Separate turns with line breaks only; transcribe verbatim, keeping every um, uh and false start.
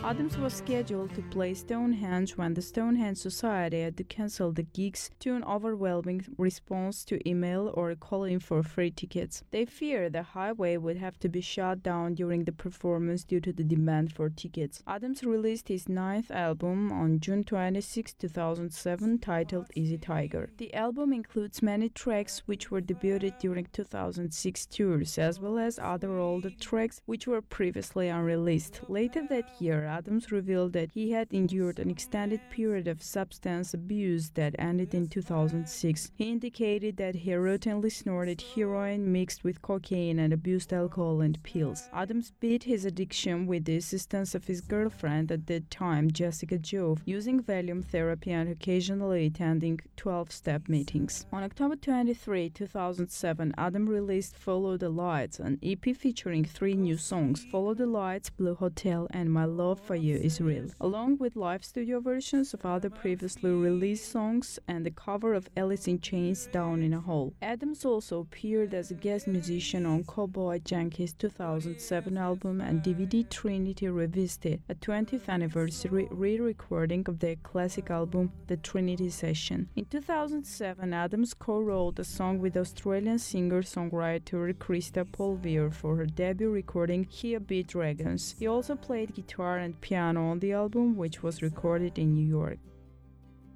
Adams was scheduled to play Stonehenge when the Stonehenge Society had to cancel the gigs to an overwhelming response to email or calling for free tickets. They feared the highway would have to be shut down during the performance due to the demand for tickets. Adams released his ninth album on June twenty-sixth, two thousand seven, titled Easy Tiger. The album includes many tracks which were debuted during two thousand six tours, as well as other older tracks which were previously unreleased. Later that year, Adams revealed that he had endured an extended period of substance abuse that ended in two thousand six. He indicated that he routinely snorted heroin mixed with cocaine and abused alcohol and pills. Adams beat his addiction with the assistance of his girlfriend at that time, Jessica Jove, using Valium therapy and occasionally attending twelve-step meetings. On October twenty-third, two thousand seven, Adam released Follow the Lights, an E P featuring three new songs: Follow the Lights, Blue Hotel, and My Love for You Is Real, along with live studio versions of other previously released songs and the cover of Alice in Chains' Down in a Hole. Adams also appeared as a guest musician on Cowboy Junkies' two thousand seven album and D V D Trinity Revisited, a twentieth anniversary re-recording of their classic album, The Trinity Session. In two thousand seven, Adams co-wrote a song with Australian singer-songwriter Krista Polvier for her debut recording Here Be Dragons. He also played guitar and piano on the album, which was recorded in New York.